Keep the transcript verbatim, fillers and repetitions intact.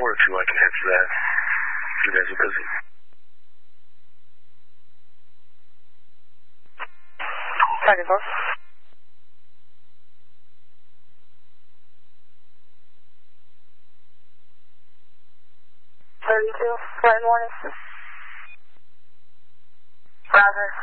four oh two, I can answer that. You guys are busy. Target four. thirty-two, flight morning. Roger.